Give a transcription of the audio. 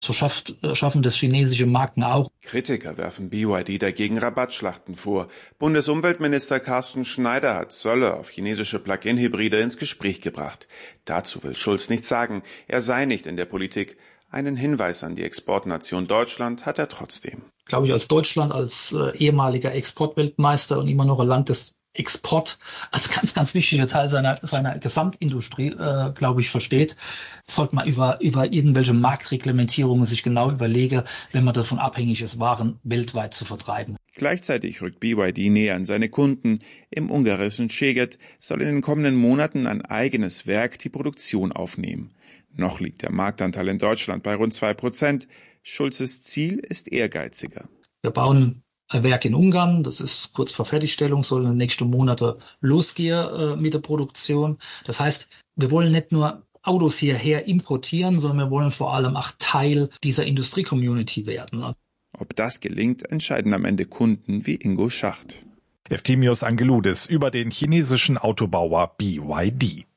So schaffen das chinesische Marken auch. Kritiker werfen BYD dagegen Rabattschlachten vor. Bundesumweltminister Carsten Schneider hat Zölle auf chinesische Plug-in-Hybride ins Gespräch gebracht. Dazu will Schulz nichts sagen. Er sei nicht in der Politik. Einen Hinweis an die Exportnation Deutschland hat er trotzdem. Glaube ich, als Deutschland, als ehemaliger Exportweltmeister und immer noch ein Land des Export als ganz, ganz wichtiger Teil seiner Gesamtindustrie, glaube ich, versteht, sollte man über irgendwelche Marktreglementierungen sich genau überlegen, wenn man davon abhängig ist, Waren weltweit zu vertreiben. Gleichzeitig rückt BYD näher an seine Kunden. Im ungarischen Szeged soll in den kommenden Monaten ein eigenes Werk die Produktion aufnehmen. Noch liegt der Marktanteil in Deutschland bei rund 2%. Schulzes Ziel ist ehrgeiziger. Wir bauen ein Werk in Ungarn, das ist kurz vor Fertigstellung, soll in den nächsten Monaten losgehen mit der Produktion. Das heißt, wir wollen nicht nur Autos hierher importieren, sondern wir wollen vor allem auch Teil dieser Industrie-Community werden. Ob das gelingt, entscheiden am Ende Kunden wie Ingo Schacht. Efthymios Angeloudis über den chinesischen Autobauer BYD.